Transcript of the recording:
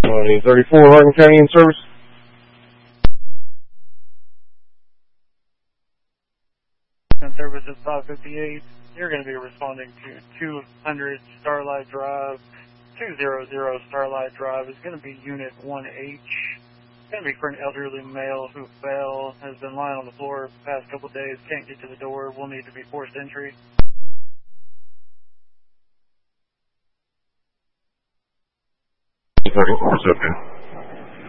34 Hardin County in service. Service is 558. You're going to be responding to 200 Starlight Drive. 200 Starlight Drive is going to be Unit 1H. It's going to be for an elderly male who fell, has been lying on the floor the past couple of days, can't get to the door, will need to be forced entry. Okay.